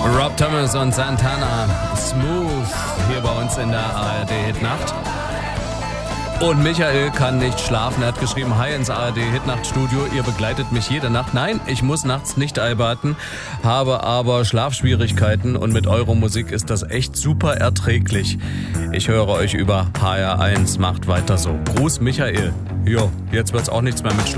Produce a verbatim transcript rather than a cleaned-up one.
Rob Thomas und Santana, Smooth, hier bei uns in der A R D-Hitnacht. Und Michael kann nicht schlafen. Er hat geschrieben, hi ins A R D-Hitnacht-Studio, ihr begleitet mich jede Nacht. Nein, ich muss nachts nicht arbeiten, habe aber Schlafschwierigkeiten und mit eurer Musik ist das echt super erträglich. Ich höre euch über H R eins, macht weiter so. Gruß Michael. Jo, jetzt wird's auch nichts mehr mit